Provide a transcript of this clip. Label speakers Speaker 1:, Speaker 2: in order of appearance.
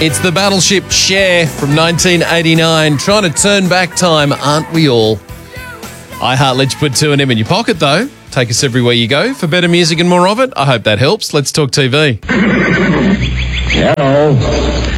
Speaker 1: It's the Battleship Cher from 1989. Trying to turn back time, aren't we all? iHeart lets you put 2 in your pocket, though. Take us everywhere you go. For better music and more of it, I hope that helps. Let's talk TV.
Speaker 2: Hello.